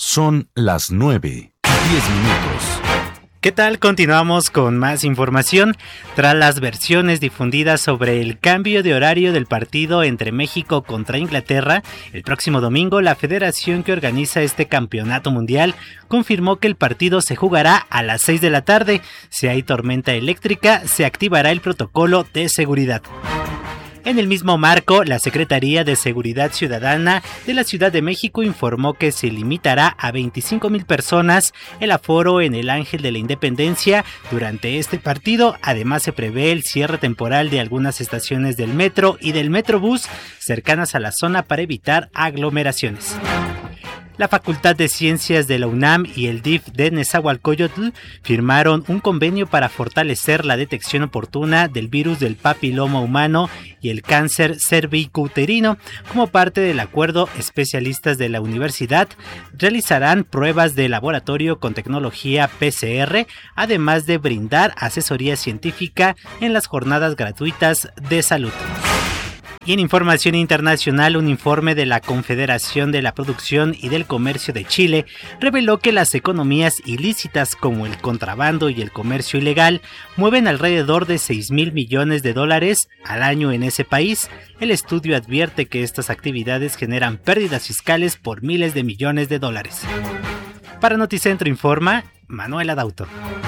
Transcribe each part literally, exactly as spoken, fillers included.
Son las nueve y diez minutos. ¿Qué tal? Continuamos con más información. Tras las versiones difundidas sobre el cambio de horario del partido entre México contra Inglaterra, el próximo domingo la federación que organiza este campeonato mundial confirmó que el partido se jugará a las seis de la tarde. Si hay tormenta eléctrica, se activará el protocolo de seguridad. En el mismo marco, la Secretaría de Seguridad Ciudadana de la Ciudad de México informó que se limitará a veinticinco mil personas el aforo en el Ángel de la Independencia durante este partido. Además, se prevé el cierre temporal de algunas estaciones del metro y del Metrobús cercanas a la zona para evitar aglomeraciones. La Facultad de Ciencias de la UNAM y el D I F de Nezahualcóyotl firmaron un convenio para fortalecer la detección oportuna del virus del papiloma humano y el cáncer cervicouterino. Como parte del acuerdo, especialistas de la universidad realizarán pruebas de laboratorio con tecnología P C R, además de brindar asesoría científica en las jornadas gratuitas de salud. Y en información internacional, un informe de la Confederación de la Producción y del Comercio de Chile reveló que las economías ilícitas como el contrabando y el comercio ilegal mueven alrededor de seis mil millones de dólares al año en ese país. El estudio advierte que estas actividades generan pérdidas fiscales por miles de millones de dólares. Para Noticentro informa Manuela Dauto.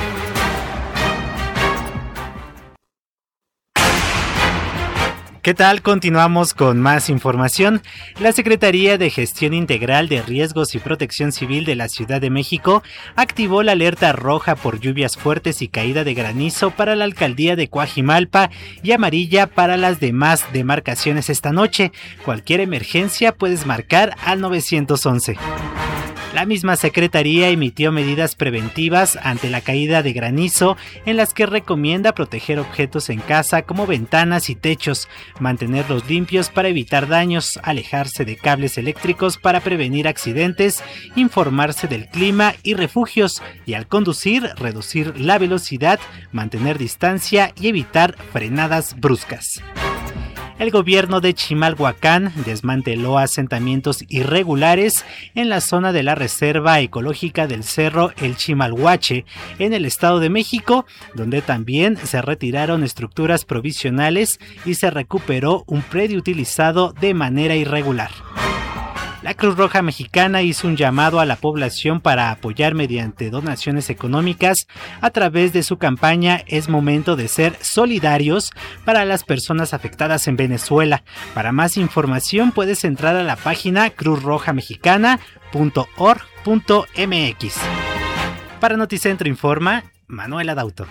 ¿Qué tal? Continuamos con más información. La Secretaría de Gestión Integral de Riesgos y Protección Civil de la Ciudad de México activó la alerta roja por lluvias fuertes y caída de granizo para la alcaldía de Coajimalpa y amarilla para las demás demarcaciones esta noche. Cualquier emergencia puedes marcar al nueve once. La misma Secretaría emitió medidas preventivas ante la caída de granizo en las que recomienda proteger objetos en casa como ventanas y techos, mantenerlos limpios para evitar daños, alejarse de cables eléctricos para prevenir accidentes, informarse del clima y refugios, y al conducir reducir la velocidad, mantener distancia y evitar frenadas bruscas. El gobierno de Chimalhuacán desmanteló asentamientos irregulares en la zona de la Reserva Ecológica del Cerro El Chimalhuache, en el Estado de México, donde también se retiraron estructuras provisionales y se recuperó un predio utilizado de manera irregular. La Cruz Roja Mexicana hizo un llamado a la población para apoyar mediante donaciones económicas a través de su campaña Es Momento de Ser Solidarios para las personas afectadas en Venezuela. Para más información puedes entrar a la página cruz roja mexicana punto org punto m x. Para Noticentro informa Manuela Dauto.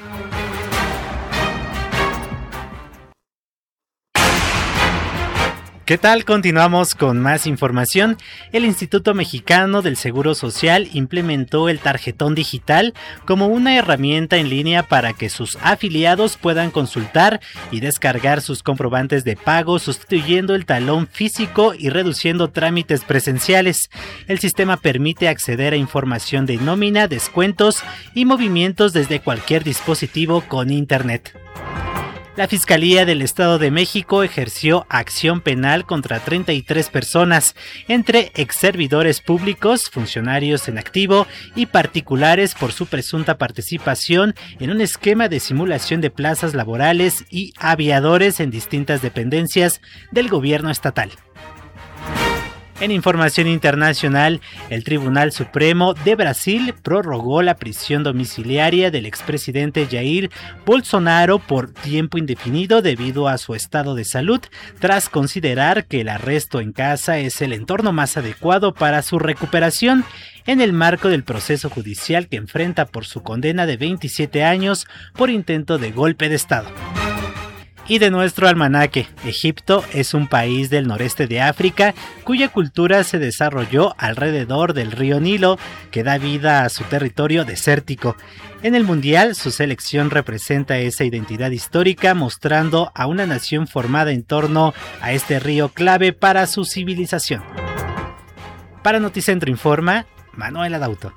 ¿Qué tal? Continuamos con más información. El Instituto Mexicano del Seguro Social implementó el tarjetón digital como una herramienta en línea para que sus afiliados puedan consultar y descargar sus comprobantes de pago, sustituyendo el talón físico y reduciendo trámites presenciales. El sistema permite acceder a información de nómina, descuentos y movimientos desde cualquier dispositivo con internet. La Fiscalía del Estado de México ejerció acción penal contra treinta y tres personas, entre exservidores públicos, funcionarios en activo y particulares por su presunta participación en un esquema de simulación de plazas laborales y aviadores en distintas dependencias del gobierno estatal. En información internacional, el Tribunal Supremo de Brasil prorrogó la prisión domiciliaria del expresidente Jair Bolsonaro por tiempo indefinido debido a su estado de salud, tras considerar que el arresto en casa es el entorno más adecuado para su recuperación, en el marco del proceso judicial que enfrenta por su condena de veintisiete años por intento de golpe de Estado. Y de nuestro almanaque, Egipto es un país del noreste de África cuya cultura se desarrolló alrededor del río Nilo, que da vida a su territorio desértico. En el Mundial, su selección representa esa identidad histórica, mostrando a una nación formada en torno a este río clave para su civilización. Para Noticentro informa, Manuela Dauto.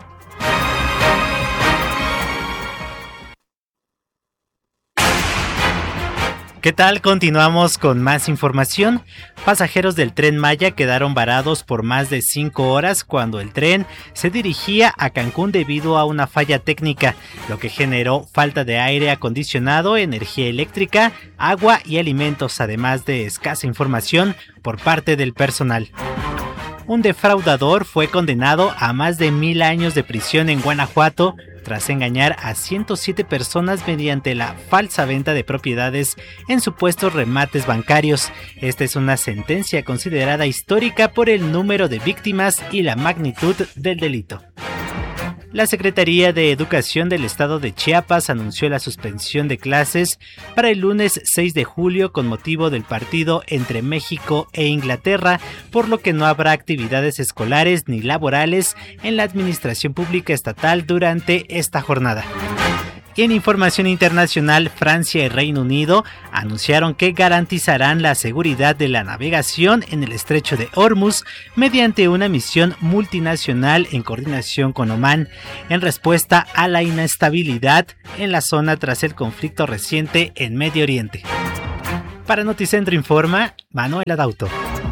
¿Qué tal? Continuamos con más información. Pasajeros del Tren Maya quedaron varados por más de cinco horas cuando el tren se dirigía a Cancún debido a una falla técnica, lo que generó falta de aire acondicionado, energía eléctrica, agua y alimentos, además de escasa información por parte del personal. Un defraudador fue condenado a más de mil años de prisión en Guanajuato tras engañar a ciento siete personas mediante la falsa venta de propiedades en supuestos remates bancarios. Esta es una sentencia considerada histórica por el número de víctimas y la magnitud del delito. La Secretaría de Educación del Estado de Chiapas anunció la suspensión de clases para el lunes seis de julio con motivo del partido entre México e Inglaterra, por lo que no habrá actividades escolares ni laborales en la administración pública estatal durante esta jornada. Y en información internacional, Francia y Reino Unido anunciaron que garantizarán la seguridad de la navegación en el estrecho de Hormuz mediante una misión multinacional en coordinación con Omán, en respuesta a la inestabilidad en la zona tras el conflicto reciente en Medio Oriente. Para Noticentro Informa, Manuel Adauto.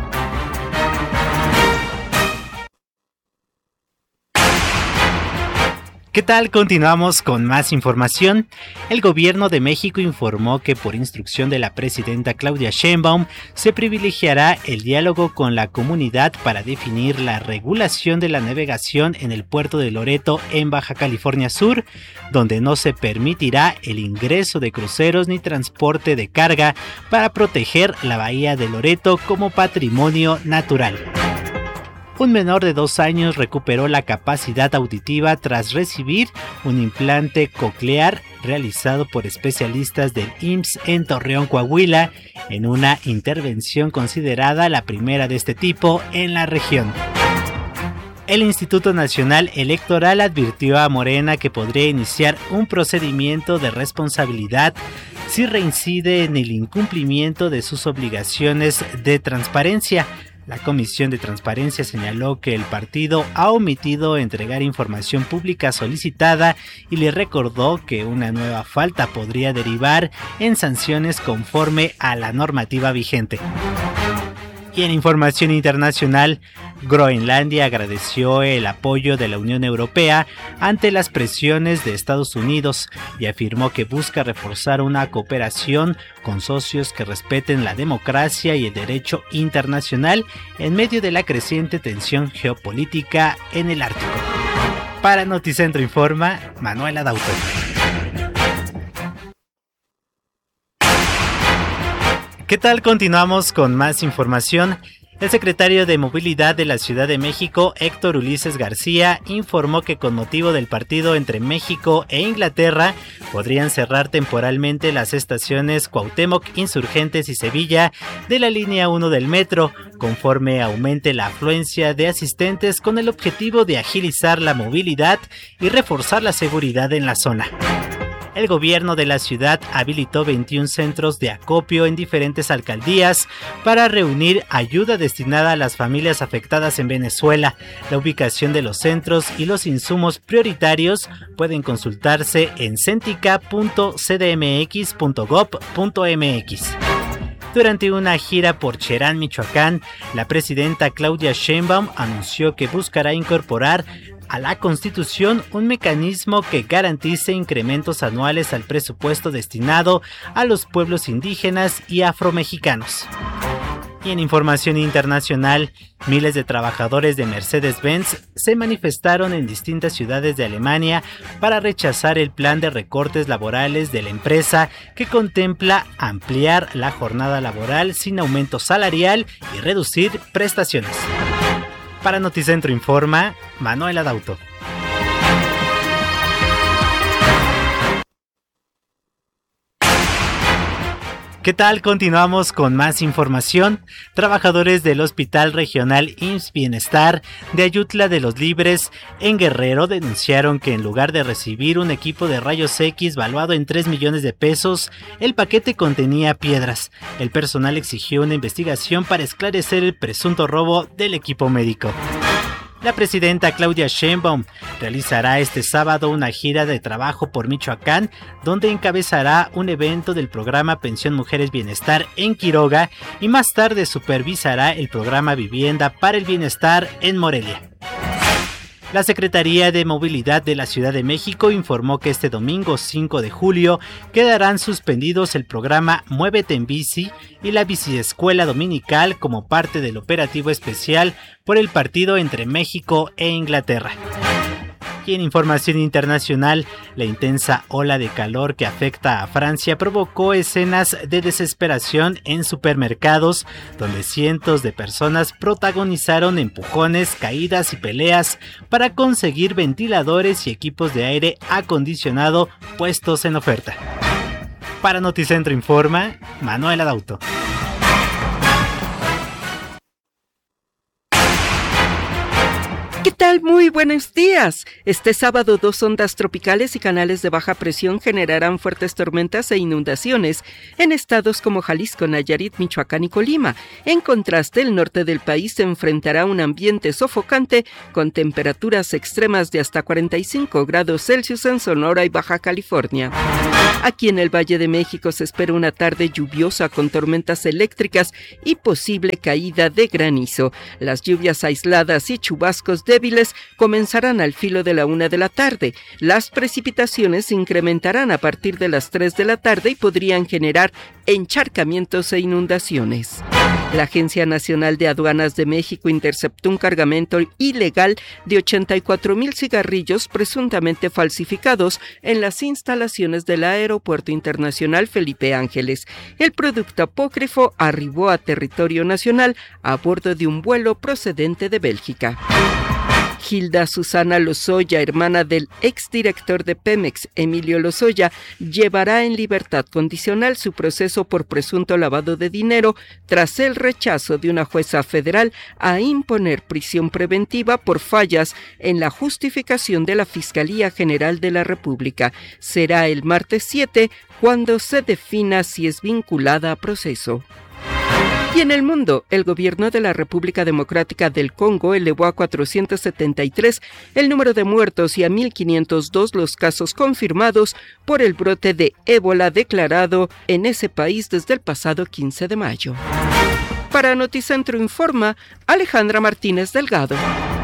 ¿Qué tal? Continuamos con más información. El gobierno de México informó que por instrucción de la presidenta Claudia Sheinbaum se privilegiará el diálogo con la comunidad para definir la regulación de la navegación en el puerto de Loreto en Baja California Sur, donde no se permitirá el ingreso de cruceros ni transporte de carga para proteger la bahía de Loreto como patrimonio natural. Un menor de dos años recuperó la capacidad auditiva tras recibir un implante coclear realizado por especialistas del I M S S en Torreón, Coahuila, en una intervención considerada la primera de este tipo en la región. El Instituto Nacional Electoral advirtió a Morena que podría iniciar un procedimiento de responsabilidad si reincide en el incumplimiento de sus obligaciones de transparencia. La Comisión de Transparencia señaló que el partido ha omitido entregar información pública solicitada y le recordó que una nueva falta podría derivar en sanciones conforme a la normativa vigente. Y en información internacional, Groenlandia agradeció el apoyo de la Unión Europea ante las presiones de Estados Unidos y afirmó que busca reforzar una cooperación con socios que respeten la democracia y el derecho internacional en medio de la creciente tensión geopolítica en el Ártico. Para Noticentro Informa, Manuel Adauto. ¿Qué tal? Continuamos con más información. El secretario de Movilidad de la Ciudad de México, Héctor Ulises García, informó que con motivo del partido entre México e Inglaterra podrían cerrar temporalmente las estaciones Cuauhtémoc, Insurgentes y Sevilla de la línea uno del metro, conforme aumente la afluencia de asistentes con el objetivo de agilizar la movilidad y reforzar la seguridad en la zona. El gobierno de la ciudad habilitó veintiún centros de acopio en diferentes alcaldías para reunir ayuda destinada a las familias afectadas en Venezuela. La ubicación de los centros y los insumos prioritarios pueden consultarse en centica punto c d m x punto gob punto m x. Durante una gira por Cherán, Michoacán, la presidenta Claudia Sheinbaum anunció que buscará incorporar a la Constitución un mecanismo que garantice incrementos anuales al presupuesto destinado a los pueblos indígenas y afromexicanos. Y en información internacional, miles de trabajadores de Mercedes-Benz se manifestaron en distintas ciudades de Alemania para rechazar el plan de recortes laborales de la empresa que contempla ampliar la jornada laboral sin aumento salarial y reducir prestaciones. Para Noticentro Informa, Manuel Adauto. ¿Qué tal? Continuamos con más información. Trabajadores del Hospital Regional I M S S Bienestar de Ayutla de los Libres en Guerrero denunciaron que en lugar de recibir un equipo de rayos X valuado en tres millones de pesos, el paquete contenía piedras. El personal exigió una investigación para esclarecer el presunto robo del equipo médico. La presidenta Claudia Sheinbaum realizará este sábado una gira de trabajo por Michoacán, donde encabezará un evento del programa Pensión Mujeres Bienestar en Quiroga y más tarde supervisará el programa Vivienda para el Bienestar en Morelia. La Secretaría de Movilidad de la Ciudad de México informó que este domingo cinco de julio quedarán suspendidos el programa Muévete en Bici y la Biciescuela Dominical como parte del operativo especial por el partido entre México e Inglaterra. Y en información internacional, la intensa ola de calor que afecta a Francia provocó escenas de desesperación en supermercados, donde cientos de personas protagonizaron empujones, caídas y peleas para conseguir ventiladores y equipos de aire acondicionado puestos en oferta. Para Noticentro Informa, Manuel Adauto. ¿Qué tal? Muy buenos días. Este sábado dos ondas tropicales y canales de baja presión generarán fuertes tormentas e inundaciones en estados como Jalisco, Nayarit, Michoacán y Colima. En contraste, el norte del país se enfrentará a un ambiente sofocante con temperaturas extremas de hasta cuarenta y cinco grados Celsius en Sonora y Baja California. Aquí en el Valle de México se espera una tarde lluviosa con tormentas eléctricas y posible caída de granizo. Las lluvias aisladas y chubascos débiles comenzarán al filo de la una de la tarde. Las precipitaciones se incrementarán a partir de las tres de la tarde y podrían generar encharcamientos e inundaciones. La Agencia Nacional de Aduanas de México interceptó un cargamento ilegal de ochenta y cuatro mil cigarrillos presuntamente falsificados en las instalaciones del Aeropuerto Internacional Felipe Ángeles. El producto apócrifo arribó a territorio nacional a bordo de un vuelo procedente de Bélgica. Hilda Susana Lozoya, hermana del exdirector de Pemex, Emilio Lozoya, llevará en libertad condicional su proceso por presunto lavado de dinero tras el rechazo de una jueza federal a imponer prisión preventiva por fallas en la justificación de la Fiscalía General de la República. Será el martes siete cuando se defina si es vinculada a proceso. Y en el mundo, el gobierno de la República Democrática del Congo elevó a cuatrocientos setenta y tres el número de muertos y a mil quinientos dos los casos confirmados por el brote de ébola declarado en ese país desde el pasado quince de mayo. Para Noticentro Informa, Alejandra Martínez Delgado.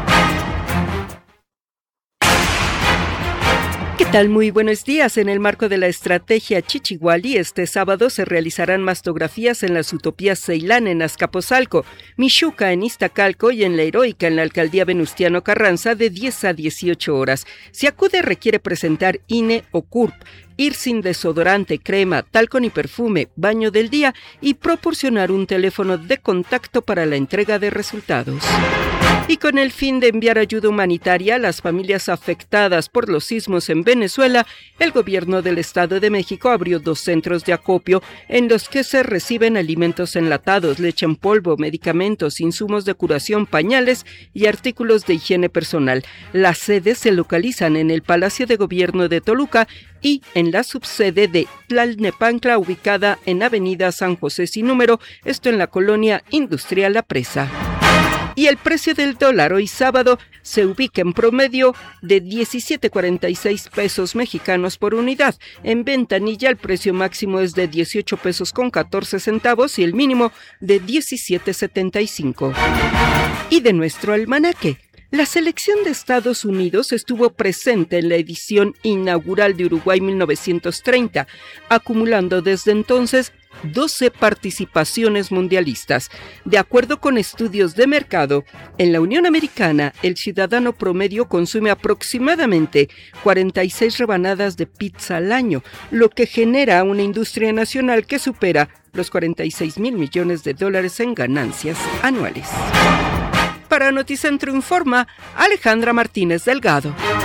¿Qué tal? Muy buenos días. En el marco de la estrategia Chichiguali, este sábado se realizarán mastografías en las Utopías Ceilán en Azcapotzalco, Mixuca en Iztacalco y en La Heroica en la alcaldía Venustiano Carranza de diez a dieciocho horas. Si acude requiere presentar I N E o C U R P, ir sin desodorante, crema, talco ni perfume, baño del día y proporcionar un teléfono de contacto para la entrega de resultados. Y con el fin de enviar ayuda humanitaria a las familias afectadas por los sismos en Venezuela, el gobierno del Estado de México abrió dos centros de acopio en los que se reciben alimentos enlatados, leche en polvo, medicamentos, insumos de curación, pañales y artículos de higiene personal. Las sedes se localizan en el Palacio de Gobierno de Toluca y en la subsede de Tlalnepantla, ubicada en Avenida San José sin número, esto en la colonia industrial La Presa. Y el precio del dólar hoy sábado se ubica en promedio de diecisiete cuarenta y seis pesos mexicanos por unidad. En ventanilla el precio máximo es de dieciocho pesos con catorce centavos y el mínimo de diecisiete setenta y cinco. Y de nuestro almanaque. La selección de Estados Unidos estuvo presente en la edición inaugural de Uruguay mil novecientos treinta, acumulando desde entonces doce participaciones mundialistas. De acuerdo con estudios de mercado, en la Unión Americana el ciudadano promedio consume aproximadamente cuarenta y seis rebanadas de pizza al año, lo que genera una industria nacional que supera los cuarenta y seis mil millones de dólares en ganancias anuales. Para Noticentro Informa, Alejandra Martínez Delgado.